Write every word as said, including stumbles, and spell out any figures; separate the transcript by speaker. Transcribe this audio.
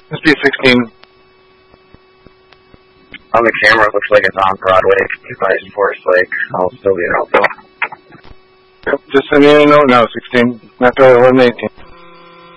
Speaker 1: Let's be sixteen.
Speaker 2: On the camera, it looks like it's on Broadway. By Forest Lake. I'll still be in Oakville.
Speaker 1: Yep, just send me a note now, sixteen. Not to eleven eighteen.